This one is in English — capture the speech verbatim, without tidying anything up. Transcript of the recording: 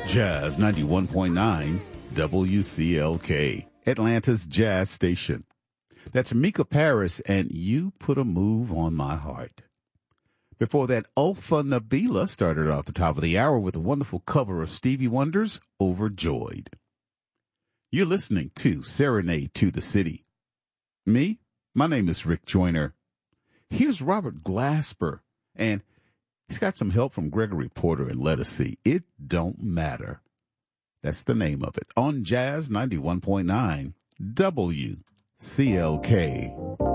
Jazz ninety-one point nine W C L K, Atlanta's jazz station. That's Mika Paris and You Put a Move on My Heart. Before that, Alpha Nabila started off the top of the hour with a wonderful cover of Stevie Wonder's Overjoyed. You're listening to Serenade to the City. Me? My name is Rick Joyner. Here's Robert Glasper, and he's got some help from Gregory Porter and Let Us See. It Don't Matter. That's the name of it. On Jazz ninety-one point nine W C L K.